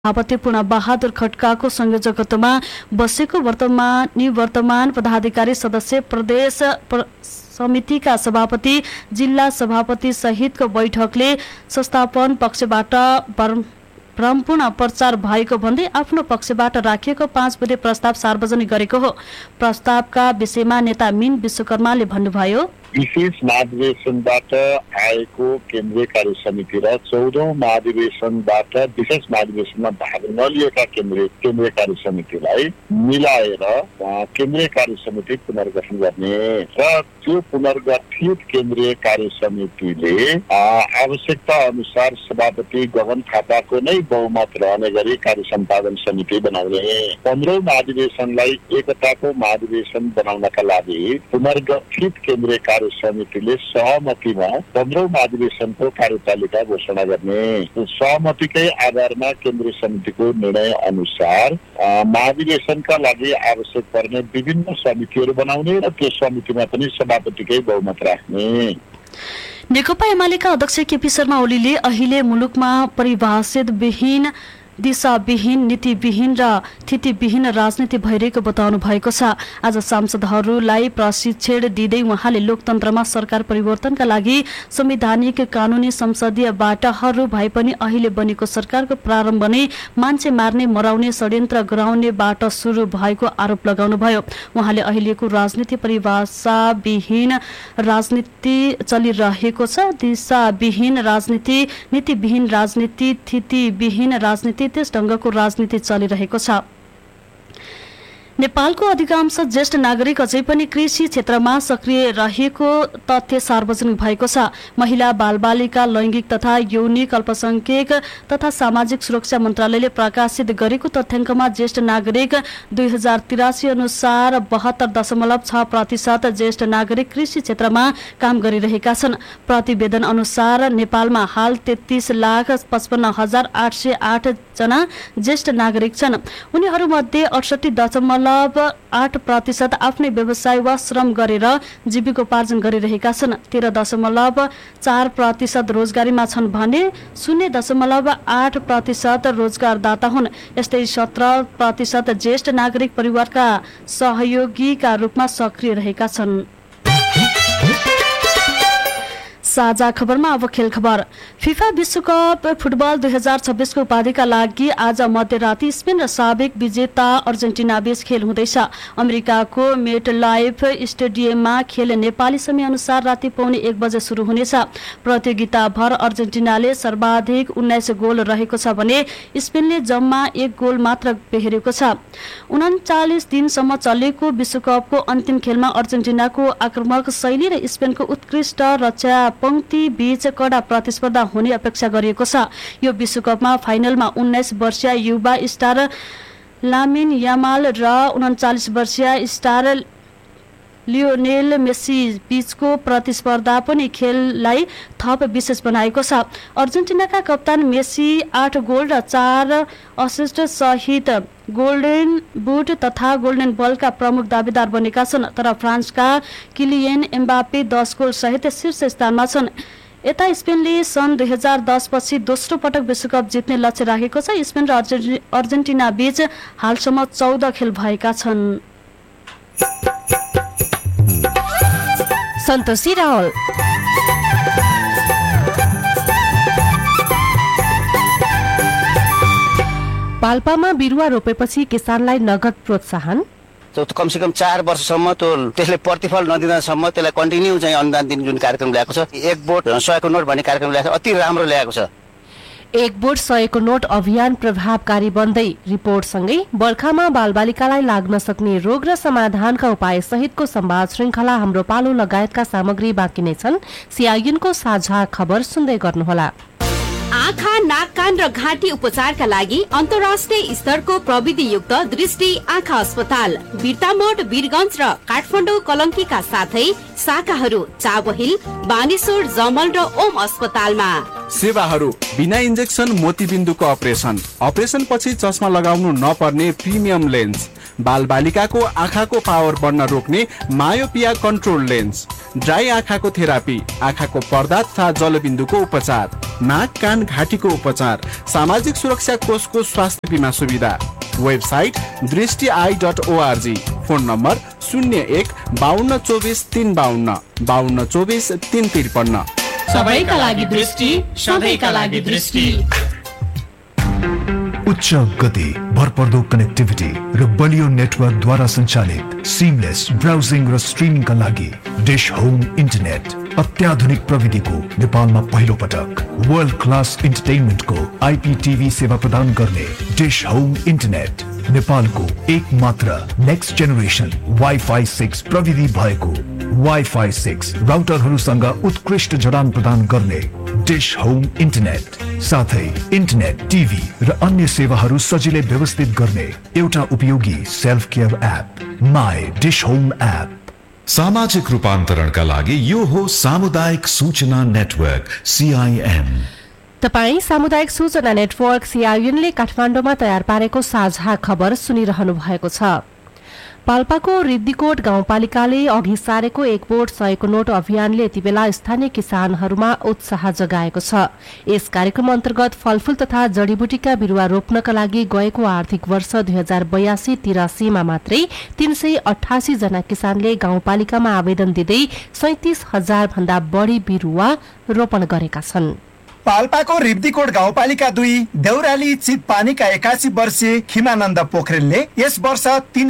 सभापति पूर्ण बहादुर खड्काको संयोजकत्वमा बसेको वर्तमान पदाधिकारी सदस्य प्रदेश समितिका सभापति जिल्ला सभापति सहितको बैठकले संस्थापन पक्षबाट भ्रमपूर्ण प्रचार भएको भन्दै आफ्नो पक्षबाट राखिएको 5 बुँदे प्रस्ताव सार्वजनिक गरेको हो। प्रस्तावका विषयमा नेता मिन विश्वकर्माले भन्नुभयो, विशेष महाधिवेशनबाट आएको केन्द्रीय कार्य समिति र 14औं महाधिवेशनबाट विशेष महाधिवेशनमा भाग नलिएका केन्द्रीय कार्य समितिलाई मिलाएर केन्द्रीय कार्य समिति पुनर्गठन गर्ने र त्यो पुनर्गठित केन्द्रीय कार्य समितिले आवश्यकता अनुसार सभापति गगन थापाको नै बहुमत रहने गरी कार्य सम्पादन समिति बनाउने। 15औं महाधिवेशनलाई एकताको महाधिवेशन बनाउनका लागि पुनर्गठित केन्द्रीय समितिले सहमतिमा 15औं महाधिवेशनको कार्यतालिका घोषणा गर्ने। सहमतिकै आधारमा केन्द्रीय समितिको निर्णय अनुसार महाधिवेशनका लागि आवश्यक पर्ने विभिन्न समितिहरू बनाउने र त्यो समितिमा पनि सभापतिकै बहुमत राख्ने। नेकपा एमालेका अध्यक्ष केपी शर्मा ओलीले अहिले मुलुकमा परिभाषित विहीन दिशाविहीन नीतिविहीन र थितिविहीन राजनीति भइरहेको बताउनु भएको छ। आज सांसदहरूलाई प्रशिक्षण दिँदै उहाँले लोकतन्त्रमा सरकार परिवर्तनका लागि संवैधानिक कानूनी संसदीय बाटाहरू भए पनि अहिले बनेको सरकारको प्रारम्भ नै मान्छे मार्ने मराउने षड्यन्त्र गराउने बाट सुरु भएको आरोप लगाउनुभयो। उहाँले अहिलेको राजनीति परिभाषाविहीन राजनीति चलिरहेको छ। दिशाविहीन राजनीति, नीतिविहीन राजनीति, थितिविहीन राजनीति, त्यस ढंगको राजनीति चलिरहेको छ। नेपालको अधिकांश ज्येष्ठ नागरिक अझै पनि कृषि क्षेत्रमा सक्रिय रहेको तथ्य सार्वजनिक भएको छ। महिला बालबालिका लैंगिक तथा यौनिक अल्पसंख्यक तथा सामाजिक सुरक्षा मन्त्रालयले प्रकाशित गरेको तथ्याङ्कमा ज्येष्ठ नागरिक 2083 अनुसार 72.6% ज्येष्ठ नागरिक कृषि क्षेत्रमा काम गरिरहेका छन्। प्रतिवेदन अनुसार नेपालमा हाल 33,55,808 जना ज्येष्ठ नागरिक छन्। उनीहरूमध्ये 68.8% आफ्नै व्यवसाय वा श्रम गरेर जीविकोपार्जन गरिरहेका छन्। 13.4% रोजगारीमा छन् भने 0.8% रोजगारदाता हुन्। यस्तै 17% ज्येष्ठ नागरिक परिवारका सहयोगीका रूपमा सक्रिय रहेका छन्। साझा खबरमा अब खेल खबर। फिफा विश्वकप फुटबल 2026 को उपाधिका लागि आज मध्यराती स्पेन र साबिक विजेता अर्जेन्टिना बीच खेल हुँदैछ। अमेरिकाको मेट लाइफ स्टेडियममा खेल नेपाली समय अनुसार राति 1:15 बजे सुरु हुनेछ। प्रतियोगिता भर अर्जेन्टिनाले सर्वाधिक 19 गोल रहेको छ भने स्पेनले जम्मा 1 गोल मात्र बेहोरेको छ। 39 दिनसम्म चलेको विश्वकपको अन्तिम खेलमा अर्जेन्टिनाको आक्रामक शैली र स्पेनको उत्कृष्ट रक्षा पंक्ति बीच कडा प्रतिस्पर्धा हुने अपेक्षा गरिएको छ। यो विश्वकपमा फाइनलमा 19 वर्षीय युवा स्टार लामिन यामाल र 39 वर्षीय स्टार लियोनेल मेसी बीचको प्रतिस्पर्धा पनि खेललाई थप विशेष बनाएको छ। अर्जेन्टिनाका कप्तान मेसी 8 गोल र 4 असिस्ट सहित गोल्डन बुट तथा गोल्डन बलका प्रमुख दावेदार बनेका छन्। तर फ्रान्सका किलियन एम्बापे 10 गोल सहित शीर्ष स्थानमा छन्। यता स्पेनले सन् 2010 पछि दोस्रो पटक विश्वकप जित्ने लक्ष्य राखेको छ। स्पेन र अर्जेन्टिना बीच हालसम्म 14 खेल भएका छन्। सन्तोषी रावल। पाल्पामा बिरुवा रोपेपछि किसानलाई नगद प्रोत्साहन। कमसेकम 4 वर्षसम्म त्यसले प्रतिफल नदिँदासम्म त्यसलाई कन्टिन्यू चाहिँ अनुदान दिने जुन कार्यक्रम ल्याएको छ, 1 बोट 100 को नोट भन्ने कार्यक्रम ल्याएको छ, अति राम्रो ल्याएको छ। 1 बोट 100 को नोट अभियान प्रभावकारी बन्दै रिपोर्टसँगै बर्खामा बालबालिकालाई लाग्न सक्ने रोग र समाधानका उपाय सहितको संवाद श्रृङ्खला हाम्रो पालो लगायतका सामग्री बाँकी नै छन्। सीआईएनको साझा खबर सुन्दै गर्नुहोला। आँखा, नाक, कान र घाँटी उपचारका लागि अन्तर्राष्ट्रिय स्तरको प्रविधियुक्त दृष्टि आँखा अस्पताल बिर्तामोड, वीरगञ्ज र काठमाडौँ कलङ्कीका साथै शाखाहरू चाबहिल, बानेश्वर, जमल र ओम अस्पतालमा। सेवाहरू बिना इन्जेक्सन मोतीबिन्दुको अपरेसन पछि चस्मा लगाउनु नपर्ने प्रिमियम लेन्स, बालबालिकाको आँखाको पावर बढ्न रोक्ने मायोपिया कन्ट्रोल लेन्स, ड्राई आँखाको थेरापी, आँखाको पर्दा तथा जलबिन्दुको उपचार, नाक कान घाँटीको उपचार, सामाजिक सुरक्षा कोषको स्वास्थ्य बिमा सुविधा। Website दृष्टि.org, phone number 01-5224-352, 5224-353। सबैका लागि दृष्टि, सधैँका लागि दृष्टि। उच्च गति, भरपर्दो कनेक्टिभिटी र बलियो नेटवर्कद्वारा सञ्चालित सिमलेस ब्राउजिङ र स्ट्रिमिङका लागि डिश होम इन्टरनेट, अत्याधुनिक प्रविधिको नेपालमा पहिलो पटक वर्ल्ड क्लास इन्टरटेनमेन्टको IPTV सेवा प्रदान गर्ने डिश होम इन्टरनेट, नेपालको एक मात्र नेक्स्ट जेनेरेसन वाइफाई 6 प्रविधि भएको वाइफाई 6 राउटरहरूसँग उत्कृष्ट जडान प्रदान गर्ने डिश होम इन्टरनेट, साथै इन्टरनेट, टिभी र अन्य सेवाहरू सजिलै व्यवस्थित गर्ने एउटा उपयोगी self care app, my dish home app. सामाजिक रूपान्तरणका लागि यो हो सामुदायिक सूचना नेटवर्क CIN। तपाई सामुदायिक सूचना नेटवर्क CIN ले काठमाडौँमा तयार पारेको साझा खबर सुनिरहनु भएको छ। पाल्पाको रिद्धिकोट गाउँपालिकाले अघि सारेको एक बोट 100 नोट अभियानले यतिबेला स्थानीय किसानहरूमा उत्साह जगाएको छ। यस कार्यक्रम अन्तर्गत फलफूल तथा जडीबुटीका बिरुवा रोप्नका लागि गएको आर्थिक वर्ष 2082-83 मा मात्रै 388 जना किसानले गाउँपालिकामा आवेदन दिँदै 37,000 भन्दा बढी बिरुवा रोपण गरेका छन्। पाल्पाको रिब्दीकोट गाउँपालिका 2 देउराली चितपानीका 81 वर्षीय खिमानन्द पोखरेलले यस वर्ष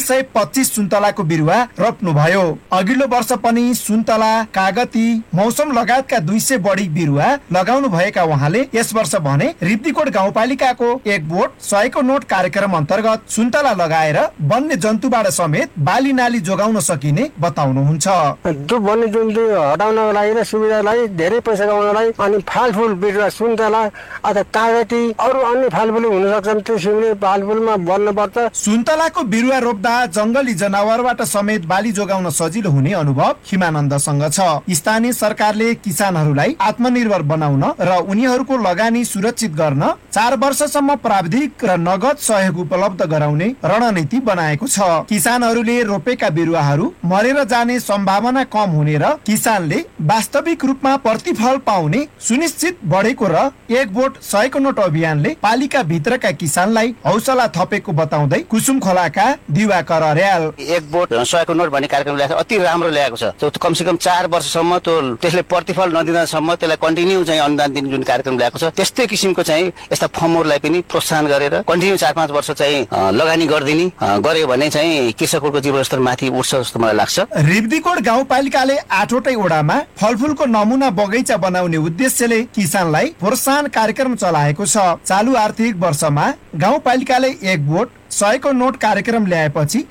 325 सुन्तलाको बिरुवा रोप्नुभयो। अघिल्लो वर्ष पनि सुन्तला, कागती, मौसम लगायतका 200 बढी बिरुवा लगाउनु भएका उहाँले यस वर्ष भने रिब्दीकोट गाउँपालिकाको एक बोट 100 नोट कार्यक्रम अन्तर्गत सुन्तला लगाएर वन्य जन्तुबाट समेत बाली नाली जोगाउन सकिने बताउनुहुन्छ। त्यो वन्य जन्तु हटाउनको लागि र सुविधालाई धेरै पैसा कमाउनलाई अनि फलफूल सुन्तला अथवा कागती अरू अन्य फलफूल हुन सक्छन्, त्यो सिमले फलफूलमा बन्नुपर्छ। सुन्तलाको बिरुवा रोप्दा जंगली जनावरबाट समेत बाली जोगाउन सजिलो हुने अनुभव खिमानन्दसँग छ। स्थानीय सरकारले किसानहरूलाई आत्मनिर्भर बनाउन र उनीहरूको लगानी सुरक्षित गर्न 4 वर्षसम्म प्राविधिक र नगद सहयोग उपलब्ध गराउने रणनीति बनाएको छ। किसानहरूले रोपेका बिरुवाहरू मरेर जाने सम्भावना कम हुने र किसानले वास्तविक रूपमा प्रतिफल पाउने सुनिश्चित बढेको र एक बोट 100 नोट अभियानले पालिका भित्रका किसानलाई हौसला थपेको बताउँदै कुसुम खोलाका दिवाकर अर्याल, एक बोट 100 नोट भन्ने कार्यक्रम ल्याएको अति राम्रो ल्याएको छ। त्यो कम से कम 4 वर्षसम्म त्यसले प्रतिफल नदिँदासम्म त्यसलाई कन्टिन्यू चाहिँ अनुदान दिने जुन कार्यक्रम ल्याएको छ, त्यस्तै किसिमको चाहिँ यस्ता फर्महरूलाई पनि प्रोत्साहन गरेर कन्टिन्यू 4-5 वर्ष चाहिँ लगानी गरिदिने गर्यो भने चाहिँ कृषकहरूको जीवनस्तर माथि उठ्छ जस्तो मलाई लाग्छ। रिब्दीकोट गाउँपालिकाले 8वटै ओडामा फलफूलको नमुना बगैँचा बनाउने उद्देश्यले किसानलाई प्रोत्साहन कार्यक्रम चलाएको छ। चालू आर्थिक वर्षमा गाउँपालिकाले एक बोट 100 नोट कार्यक्रम ल्याएपछि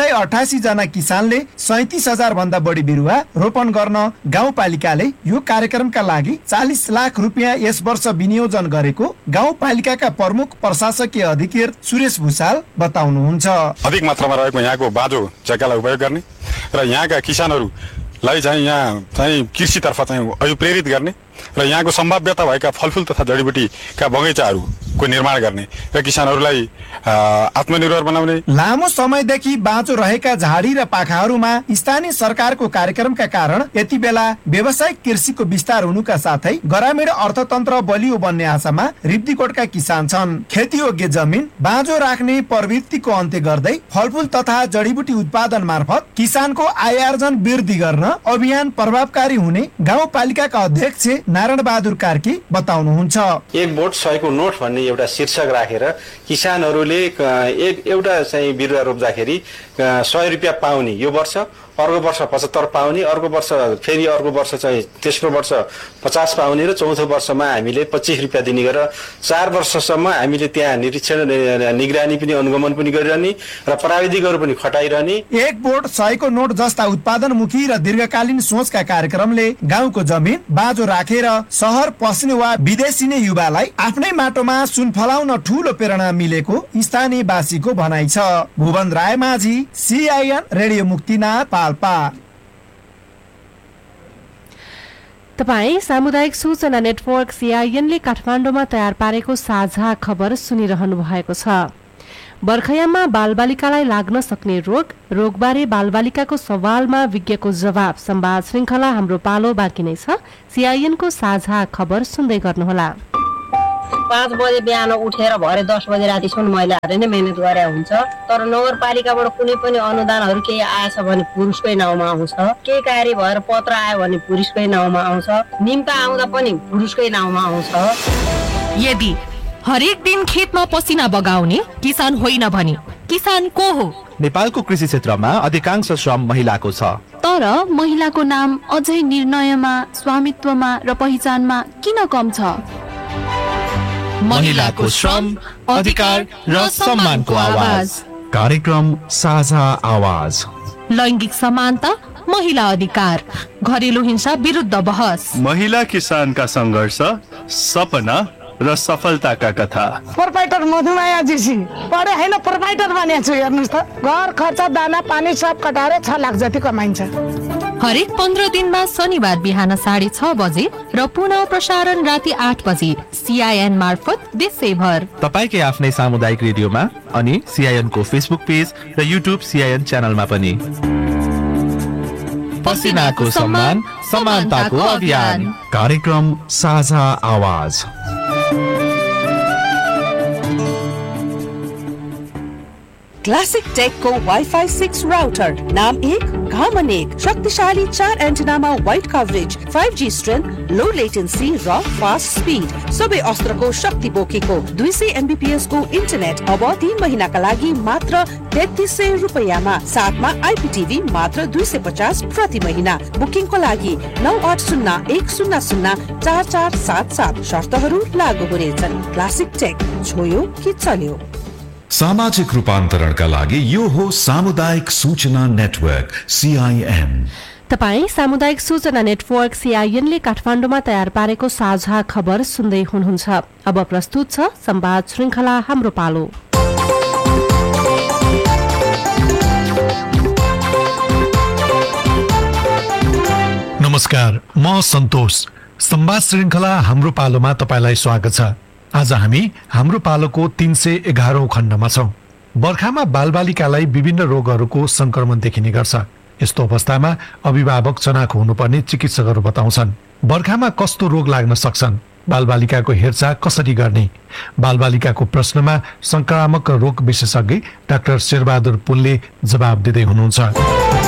388 जना किसानले 37,000 भन्दा बढी बिरुवा रोपण गर्न गाउँपालिकाले यो कार्यक्रमका लागि 40 लाख रुपियाँ यस वर्ष विनियोजन गरेको गाउँपालिकाका प्रमुख प्रशासकीय अधिकारी सुरेश भुसाल बताउनुहुन्छ। अधिक मात्रामा रहेको यहाँको बाँझो जग्गालाई उपयोग गर्ने र यहाँका किसानहरूलाई चाहिँ यहाँ चाहिँ कृषितर्फ चाहिँ अभिप्रेरित गर्ने र यहाँको सम्भाव्यता भएका फलफूल तथा जडीबुटीका बगैँचाहरूको निर्माण गर्ने र किसानहरूलाई आत्मनिर्भर बनाउने। लामो समयदेखि बाँचो रहेका झाडी र पाखाहरूमा स्थानीय सरकारको कार्यक्रमका कारण यति बेला व्यावसायिक कृषिको विस्तार हुनुका साथै ग्रामीण अर्थतन्त्र बलियो बन्ने आशामा रिब्दीकोटका किसान छन्। खेतीयोग्य जमिन बाँझो राख्ने प्रवृत्तिको अन्त्य गर्दै फलफूल तथा जडीबुटी उत्पादन मार्फत किसानको आय आर्जन वृद्धि गर्न अभियान प्रभावकारी हुने गाउँपालिकाका अध्यक्ष नारायण बहादुर कार्की बताउनुहुन्छ। एक बोट 100 नोट भन्ने एउटा शीर्षक राखेर किसानहरूले एउटा चाहिँ बिरुवा रोप्दाखेरि 100 रुपियाँ पाउने, यो वर्ष अर्को वर्ष 75 पाउने, अर्को वर्ष फेरि अर्को वर्ष चाहिँ तेस्रो वर्ष 50 पाउने र चौथो वर्षमा हामीले 25 रुपियाँ दिने गरेर 4 वर्षसम्म हामीले त्यहाँ निरीक्षण निगरानी पनि अनुगमन पनि गरिरहने र प्राविधिकहरू पनि खटाइरहने। एक बोट 100 नोट जस्ता उत्पादनमुखी र दीर्घकालीन सोचका कार्यक्रमले गाउँको जमिन बाँझो राखेर सहर पस्ने वा विदेशी नै युवालाई आफ्नै माटोमा सुन फलाउन ठूलो प्रेरणा मिलेको स्थानीयवासीको भनाइ छ। भुवन राय माझी, CIN रेडियो मुक्तिनाथ, पाल्पा। तपाई सामुदायिक सूचना नेटवर्क CIN ले काठमाडौँमा तयार पारेको साझा खबर सुनिरहनु भएको छ। बर्खायाममा बालबालिकालाई लाग्न सक्ने रोगबारे बालबालिकाको सवालमा विज्ञको जवाब संवाद श्रृंखला हाम्रो पालो बाँकी नै छ। सीआईएनको साझा खबर सुन्दै गर्नुहोला। 5 बजे बिहान उठेर भरे 10 बजे रातिसम्म महिलाहरूले नै मेहनत गरे हुन्छ, तर नगरपालिकाबाट कुनै पनि अनुदानहरू केही आएछ भने पुरुषकै नाउँमा आउँछ, केही कार्य भएर पत्र आयो भने पुरुषकै नाउँमा आउँछ, निम्ता आउँदा पनि पुरुषकै नाउँमा आउँछ। यदि हरेक दिन खेतमा पसिना बगाउने किसान होइन भने किसान को हो? नेपालको कृषि क्षेत्रमा अधिकांश श्रम महिलाको छ, तर महिलाको नाम अझै निर्णयमा, स्वामित्वमा र पहिचानमा किन कम छ? महिलाको श्रम, अधिकार र सम्मानको आवाज। कार्यक्रम साझा आवाज। लैंगिक समानता, महिला अधिकार, घरेलु हिंसा विरुद्ध बहस, महिला किसानका सङ्घर्ष, सपना र सफलताका कथा। प्रोपाइटर मधुमाया जीसी पढे हैन, प्रोपाइटर बनेको छु। हेर्नुस् त, घर खर्च, दाना पानी सब कटाएर 6 लाख जति कमाइन्छ। हरेक 15 दिनमा शनिबार बिहान 6:30 बजे र पुनः प्रसारण राति 8 बजे सीआईएन मार्फत देशैभर। तपाईकै आफ्नै सामुदायिक रेडियोमा अनि सीआईएन को फेसबुक पेज र युट्युब सीआईएन च्यानलमा पनि। पसिनाको सम्मान, समानताको अभियान। कार्यक्रम साझा आवाज। क्लासिक टेकको वाइफाई 6 राउटर, नाम 1 घामन 1, शक्तिशाली 4 एन्टेनामा वाइड कभरेज, 5G स्ट्रेन्थ, लो लेटेन्सी र फास्ट स्पिड, सबै अस्त्रको शक्ति बोकेको 200 MBPS को इन्टरनेट अब 3 महिनाका लागि मात्र 3300 रुपैयाँमा, साथमा आइपीटीभी मात्र 250 प्रति महिना। बुकिङको लागि 9801004477, शर्तहरू लागू हुनेछन्। क्लासिक टेक, छोयो कि चल्यो। सामाजिक रूपान्तरणका लागि यो हो सामुदायिक सूचना नेटवर्क सीआईएन। तपाई सामुदायिक सूचना नेटवर्क सीआईएनले काठमाडौँमा तयार पारेको साझा खबर सुन्दै हुनुहुन्छ। अब प्रस्तुत छ संवाद श्रृंखला हाम्रो पालो। नमस्कार, म सन्तोष। संवाद श्रृंखला हाम्रो पालोमा तपाईलाई स्वागत छ। आज हामी हाम्रो पालोको 311औं खण्डमा छौं। बर्खामा बालबालिकालाई विभिन्न रोगहरूको संक्रमण देखिने गर्छ। यस्तो अवस्थामा अभिभावक चनाखो हुनुपर्ने चिकित्सकहरू बताउँछन्। बर्खामा कस्तो रोग लाग्न सक्छन्, बालबालिकाको हेरचाह कसरी गर्ने, बालबालिकाको प्रश्नमा संक्रामक रोग विशेषज्ञ डाक्टर शेरबहादुर पुनले जवाब दिँदै हुनुहुन्छ।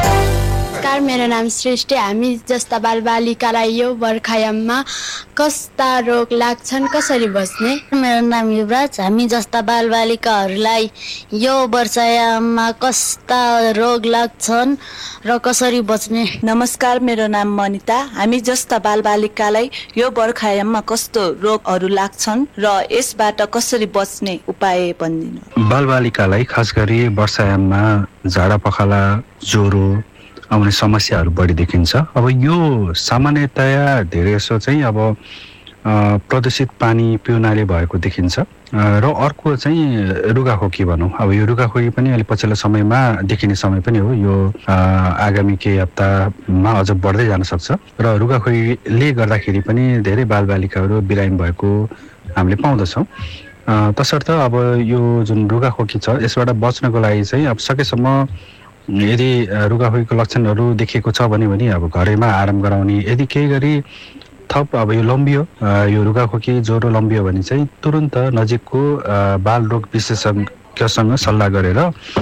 मेरो नाम श्रेष्ठ। हामी जस्ता बालबालिकालाई यो बर्खायाममा कस्ता रोग लाग्छन्, कसरी बच्ने? मेरो नाम युवराज। हामी जस्ता बालबालिकाहरूलाई यो वर्षायाममा कस्ता रोग लाग्छन् र कसरी बच्ने? नमस्कार, मेरो नाम मनिता। हामी जस्ता बालबालिकालाई यो बर्खायाममा कस्तो रोगहरू लाग्छन् र यसबाट कसरी बच्ने उपाय भनिदिनु। बालबालिकालाई खास गरी वर्षायाममा झाडा पखाला, ज्वरो आउने समस्याहरू बढी देखिन्छ। अब यो सामान्यतया धेरै जसो चाहिँ अब प्रदूषित पानी पिउनाले भएको देखिन्छ र अर्को चाहिँ रुगाखोकी भनौँ। अब यो रुगाखोकी पनि अहिले पछिल्लो समयमा देखिने समय पनि हो। यो आगामी केही हप्तामा अझ बढ्दै जान सक्छ र रुगाखोकीले गर्दाखेरि पनि धेरै बालबालिकाहरू बिरामी भएको हामीले पाउँदछौँ। तसर्थ अब यो जुन रुगाखोकी छ यसबाट बच्नको लागि चाहिँ अब सकेसम्म यदि रुगाखोकीको लक्षणहरू देखिएको छ भने अब घरैमा आराम गराउने। यदि केही गरी थप अब यो लम्बियो, यो रुगाखोकी ज्वरो लम्बियो भने चाहिँ तुरुन्त नजिकको बाल रोग विशेषज्ञसँग सल्लाह गरेर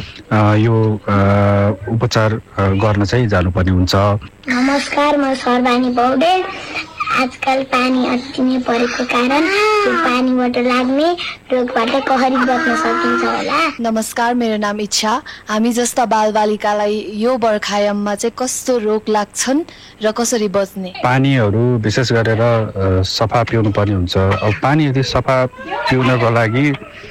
यो उपचार गर्न चाहिँ जानुपर्ने हुन्छ। नमस्कार, म सर्वानी पौडेल। आजकल पानी अति नै परेको कारण यो पानीबाट लाग्ने रोगबाट कसरी बच्न सकिन्छ होला? नमस्कार, मेरो नाम इच्छा। हामी जस्ता बालबालिकालाई यो बर्खायाममा चाहिँ कस्तो रोग लाग्छन् र कसरी बच्ने? पानीहरू विशेष गरेर सफा पिउनु पर्ने हुन्छ। अब पानी यदि सफा पिउनको लागि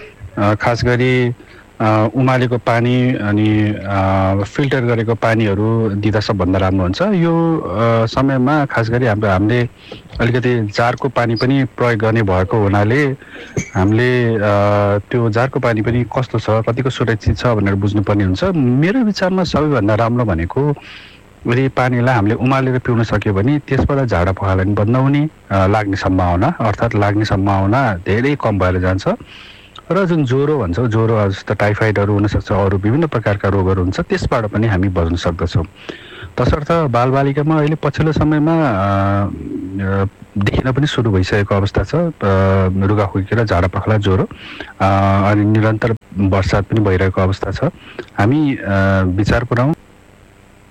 खास गरी उमालेको पानी अनि फिल्टर गरेको पानीहरू दिँदा सबभन्दा राम्रो हुन्छ। यो समयमा खास गरी हामीले अलिकति जारको पानी पनि प्रयोग गर्ने भएको हुनाले हामीले त्यो जारको पानी पनि कस्तो छ, कतिको सुरक्षित छ भनेर बुझ्नुपर्ने हुन्छ। मेरो विचारमा सबैभन्दा राम्रो भनेको यदि पानीलाई हामीले उमालेर पिउन सक्यो भने त्यसबाट झाडा पखाला पनि बन्द हुने, लाग्ने सम्भावना धेरै कम भएर जान्छ। र जुन ज्वरो भन्छौँ, ज्वरो जस्तो टाइफाइडहरू हुनसक्छ, अरू विभिन्न प्रकारका रोगहरू हुन्छ, त्यसबाट पनि हामी बच्न सक्दछौँ। तसर्थ बालबालिकामा अहिले पछिल्लो समयमा देखिन पनि सुरु भइसकेको अवस्था छ रुगाखोकी र झाडा पखाला ज्वरो, अनि निरन्तर वर्षात पनि भइरहेको अवस्था छ। हामी विचार पुर्याउँ